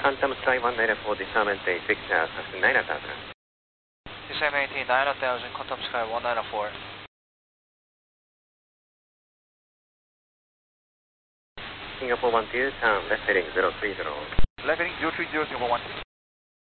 Phantom Sky 194, disarm 86, taxi 9000. Disarm 18, 9000, Quantum Sky 194. Singapore 12, turn left heading 030. Left heading 030, Singapore 1.